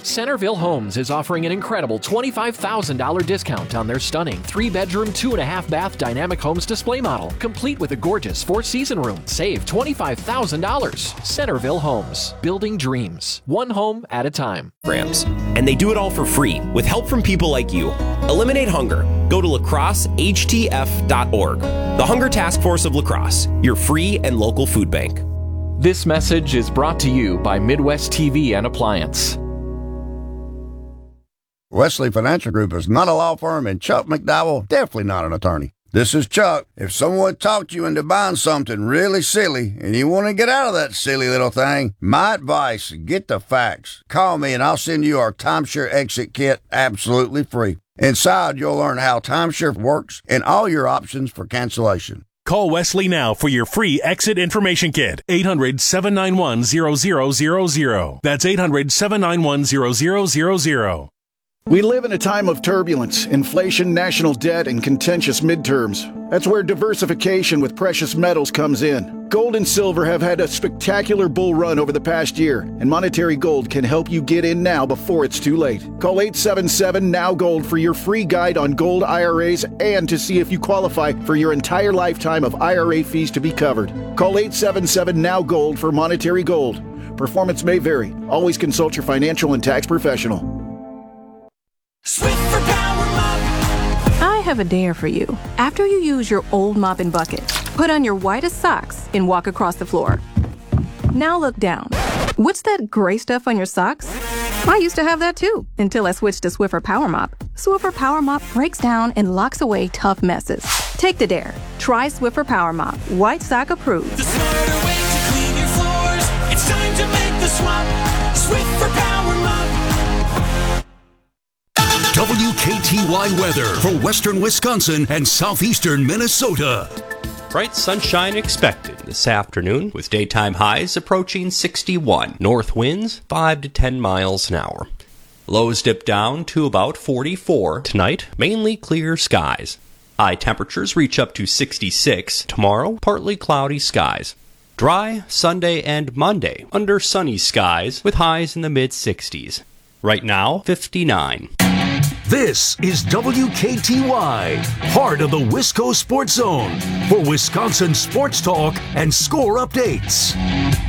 Centerville Homes is offering an incredible $25,000 discount on their stunning 3-bedroom, 2.5-bath Dynamic Homes display model, complete with a gorgeous 4-season room. Save $25,000. Centerville Homes, building dreams, one home at a time. And they do it all for free with help from people like you. Eliminate hunger. Go to lacrossehtf.org. The Hunger Task Force of La Crosse, your free and local food bank. This message is brought to you by Midwest TV and Appliance. Wesley Financial Group is not a law firm, and Chuck McDowell definitely not an attorney. This is Chuck. If someone talked you into buying something really silly and you want to get out of that silly little thing, my advice, get the facts. Call me and I'll send you our timeshare exit kit absolutely free. Inside, you'll learn how timeshare works and all your options for cancellation. Call Wesley now for your free exit information kit. 800-791-0000. That's 800-791-0000. We live in a time of turbulence, inflation, national debt, and contentious midterms. That's where diversification with precious metals comes in. Gold and silver have had a spectacular bull run over the past year, and Monetary Gold can help you get in now before it's too late. Call 877-NOW-GOLD for your free guide on gold IRAs and to see if you qualify for your entire lifetime of IRA fees to be covered. Call 877-NOW-GOLD for Monetary Gold. Performance may vary. Always consult your financial and tax professional. Swiffer Power Mop. I have a dare for you. After you use your old mop and bucket, put on your whitest socks and walk across the floor. Now look down. What's that gray stuff on your socks? I used to have that too, until I switched to Swiffer Power Mop. Swiffer Power Mop breaks down and locks away tough messes. Take the dare. Try Swiffer Power Mop. White sock approved. The smarter way to clean your floors. It's time to make the swap. Swiffer Power Mop. WKTY weather for western Wisconsin and southeastern Minnesota. Bright sunshine expected this afternoon with daytime highs approaching 61. North winds 5 to 10 miles an hour. Lows dip down to about 44. Tonight, mainly clear skies. High temperatures reach up to 66. Tomorrow, partly cloudy skies. Dry Sunday and Monday under sunny skies with highs in the mid-60s. Right now, 59. This is WKTY, heart of the Wisco Sports Zone, for Wisconsin sports talk and score updates.